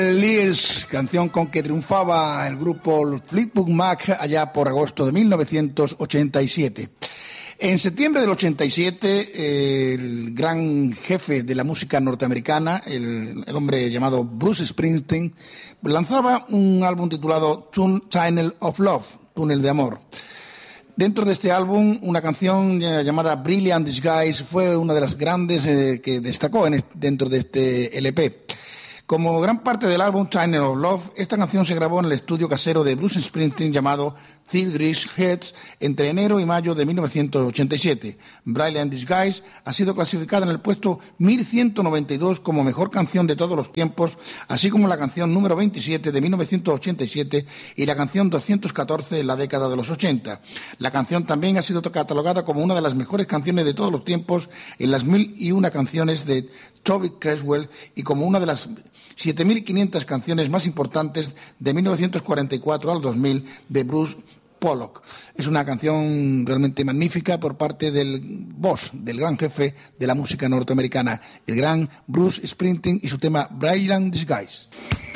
Lears, canción con que triunfaba el grupo Fleetwood Mac allá por agosto de 1987. En septiembre del 87, el gran jefe de la música norteamericana, el hombre llamado Bruce Springsteen, lanzaba un álbum titulado Tunnel of Love, Túnel de Amor. Dentro de este álbum, una canción llamada Brilliant Disguise fue una de las grandes que destacó dentro de este LP. Como gran parte del álbum Tunnel of Love, esta canción se grabó en el estudio casero de Bruce Springsteen llamado Theodre's Heads entre enero y mayo de 1987. Brilliant Disguise ha sido clasificada en el puesto 1192 como mejor canción de todos los tiempos, así como la canción número 27 de 1987 y la canción 214 en la década de los 80. La canción también ha sido catalogada como una de las mejores canciones de todos los tiempos en las 1001 canciones de Toby Creswell y como una de las 7.500 canciones más importantes de 1944 al 2000 de Bruce Pollock. Es una canción realmente magnífica por parte del boss, del gran jefe de la música norteamericana, el gran Bruce Springsteen y su tema Brilliant Disguise.